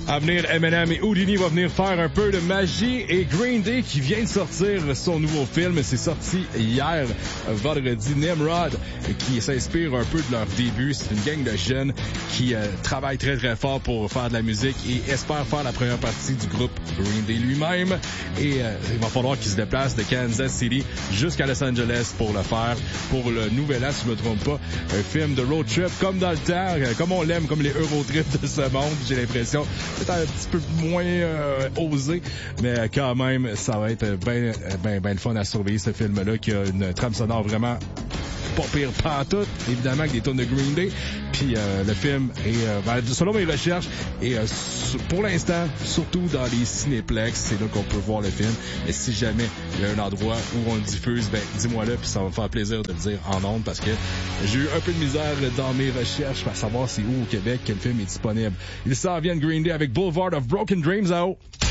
À venir, Eminem et Houdini vont venir faire un peu de magie. Et Green Day qui vient de sortir son nouveau film. C'est sorti hier, vendredi. Nimrod, qui s'inspire un peu de leur début. C'est une gang de jeunes qui travaillent très très fort pour faire de la musique et espèrent faire la première partie du groupe Green Day lui-même. Et il va falloir qu'ils se déplacent de Kansas City jusqu'à Los Angeles pour le faire. Pour le Nouvel An, si je me trompe pas. Un film de road trip comme dans le temps, comme on l'aime, comme les Eurotrips de ce monde. J'ai l'impression peut-être un petit peu moins osé, mais quand même, ça va être ben le fun à surveiller ce film-là qui a une trame sonore vraiment pas pire pantoute, évidemment, avec des tonnes de Green Day. Puis le film est, selon mes recherches, et pour l'instant, surtout dans les cinéplex, c'est là qu'on peut voir le film. Mais si jamais il y a un endroit où on le diffuse, dis-moi-le, puis ça va me faire plaisir de le dire en ondes, parce que j'ai eu un peu de misère dans mes recherches pour savoir c'est où au Québec quel film est disponible. Il s'en vient de Green Day avec Boulevard of Broken Dreams à haut.